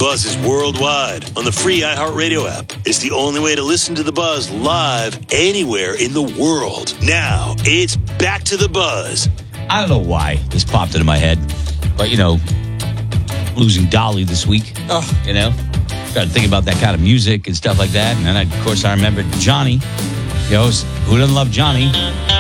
Buzz is worldwide on the free iHeartRadio app. It's the only way to listen to The Buzz live anywhere in the world. Now, it's back to The Buzz. I don't know why this popped into my head, but, losing Dolly this week, got to think about that kind of music and stuff like that. And then, of course, I remembered Johnny. Who doesn't love Johnny?